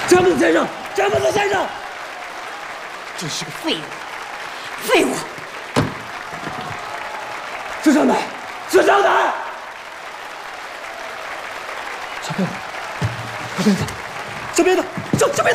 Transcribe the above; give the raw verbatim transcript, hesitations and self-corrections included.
詹姆斯先生，詹姆斯先生， 真是个废物，废物！ 孙少奶，孙少奶，小辫子，小辫子，小辫子，小小辫子。